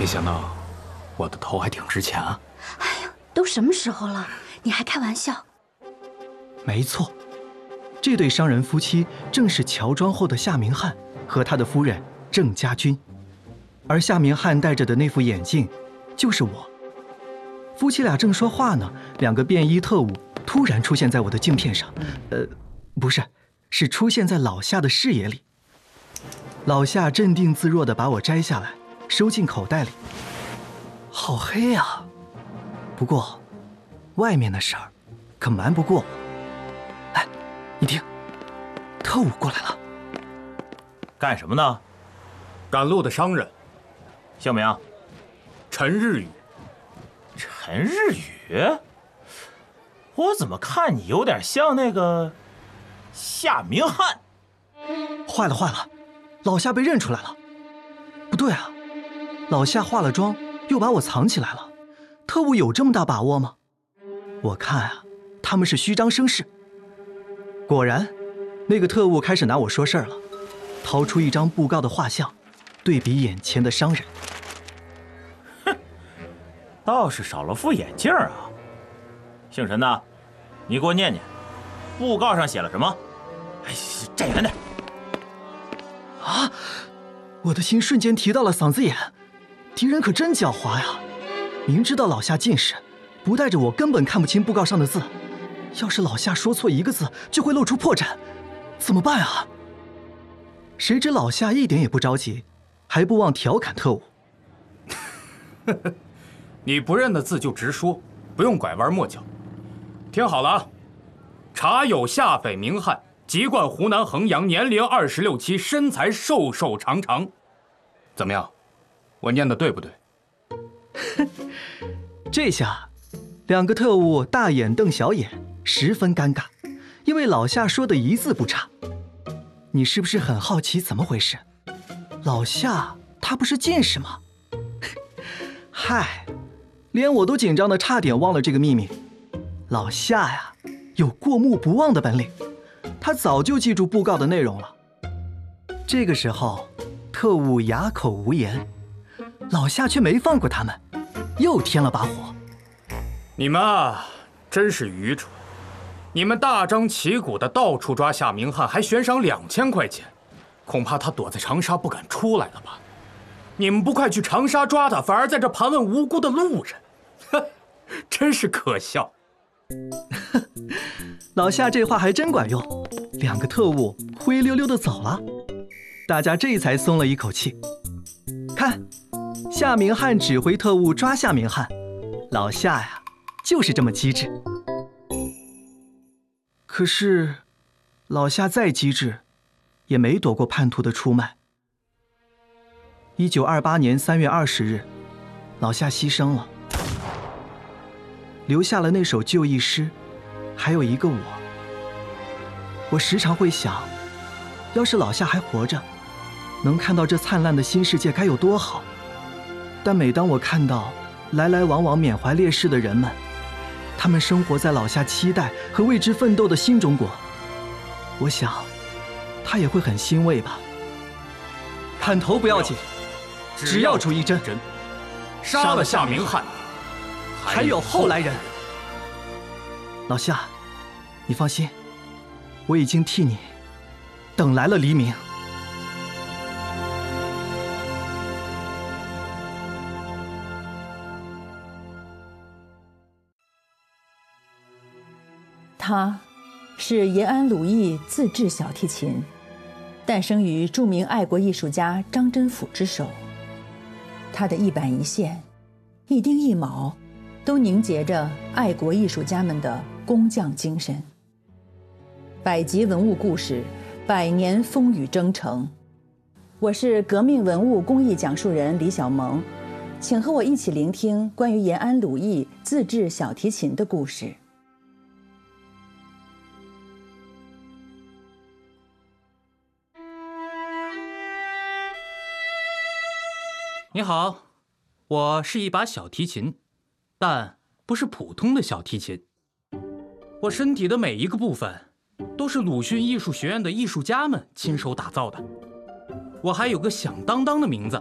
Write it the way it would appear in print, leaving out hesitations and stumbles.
没想到我的头还挺值钱啊！ 哎呀，都什么时候了，你还开玩笑？ 没错，这对商人夫妻正是乔装后的夏明翰和他的夫人郑家军，而夏明翰戴着的那副眼镜，就是我。夫妻俩正说话呢，两个便衣特务突然出现在我的镜片上，不是，是出现在老夏的视野里。老夏镇定自若地把我摘下来，收进口袋里。好黑啊！不过，外面的事儿可瞒不过我。哎，你听，特务过来了。 干什么呢？ 赶路的商人。 姓名？ 陈日宇。 陈日宇？我怎么看你有点像那个夏明翰？ 坏了坏了，老夏被认出来了。不对啊，老夏化了妆又把我藏起来了，特务有这么大把握吗？我看啊，他们是虚张声势。果然，那个特务开始拿我说事儿了，掏出一张布告的画像，对比眼前的商人。 哼，倒是少了副眼镜啊。姓陈的，你给我念念，布告上写了什么？哎，站远点。 啊！我的心瞬间提到了嗓子眼，敌人可真狡猾呀！明知道老夏近视，不带着我根本看不清布告上的字。要是老夏说错一个字，就会露出破绽，怎么办啊？谁知老夏一点也不着急，还不忘调侃特务：“ 你不认的字就直说，不用拐弯抹角。听好了啊，查有夏匪明翰。”籍贯湖南衡阳，年龄26、7，身材瘦瘦长长，怎么样？我念的对不对？ 这下，两个特务大眼瞪小眼，十分尴尬，因为老夏说的一字不差。你是不是很好奇怎么回事？老夏他不是近视吗？嗨，连我都紧张的差点忘了这个秘密。老夏呀，有过目不忘的本领。他早就记住布告的内容了。这个时候，特务哑口无言，老夏却没放过他们，又添了把火。 你们啊，真是愚蠢！你们大张旗鼓的到处抓夏明翰，还悬赏2000块钱，恐怕他躲在长沙不敢出来了吧？你们不快去长沙抓他，反而在这盘问无辜的路人，哼，真是可笑。 老夏这话还真管用，两个特务灰溜溜的走了，大家这才松了一口气。看，夏明翰指挥特务抓夏明翰，老夏呀，就是这么机智。可是，老夏再机智，也没躲过叛徒的出卖。1928年3月20日，老夏牺牲了，留下了那首就义诗。还有一个我，我时常会想，要是老夏还活着，能看到这灿烂的新世界该有多好。但每当我看到来来往往缅怀烈士的人们，他们生活在老夏期待和为之奋斗的新中国，我想，他也会很欣慰吧。砍头不要紧，只要出一针， 杀了夏明翰， 还有后来人。老夏，你放心，我已经替你等来了黎明。 他是延安鲁艺自制小提琴，诞生于著名爱国艺术家张真甫之手。他的一板一线、一丁一卯，都凝结着爱国艺术家们的工匠精神。百集文物故事，100年风雨征程。我是革命文物工艺讲述人李小萌，请和我一起聆听关于延安鲁艺自制小提琴的故事。 你好，我是一把小提琴，但不是普通的小提琴。我身体的每一个部分都是鲁迅艺术学院的艺术家们亲手打造的。我还有个响当当的名字，